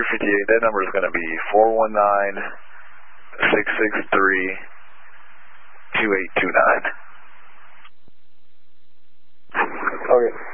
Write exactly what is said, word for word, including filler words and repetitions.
three fifty-eight, that number is going to be four one nine, six six three, two eight two nine. Okay.